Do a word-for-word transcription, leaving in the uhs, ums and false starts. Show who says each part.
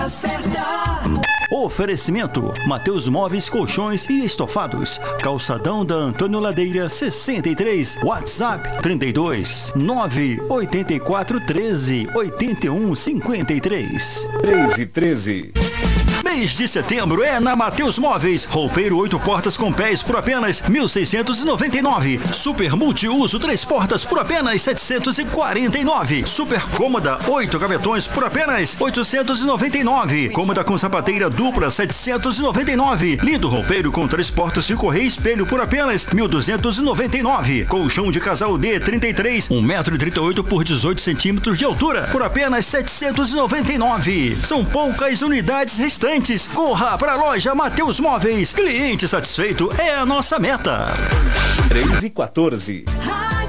Speaker 1: Oferecimento: Mateus Móveis, Colchões e Estofados. Calçadão da Antônio Ladeira, sessenta e três. WhatsApp trinta e dois, nove oito quatro, treze, oitenta e um, cinquenta e três.
Speaker 2: três e treze.
Speaker 1: Mês de setembro é na Mateus Móveis. Roupeiro oito portas com pés por apenas mil seiscentos e noventa e nove. Super multiuso três portas por apenas setecentos e quarenta e nove. Super cômoda oito gavetões por apenas oitocentos e noventa e nove. Cômoda com sapateira dupla setecentos e noventa e nove. Lindo roupeiro com três portas de correia e espelho por apenas mil duzentos e noventa e nove. Colchão de casal D trinta e três, um metro e trinta e oito por dezoito centímetros de altura por apenas setecentos e noventa e nove. São poucas unidades restantes. Corra para a loja Mateus Móveis. Cliente satisfeito é a nossa meta.
Speaker 2: três e quatorze.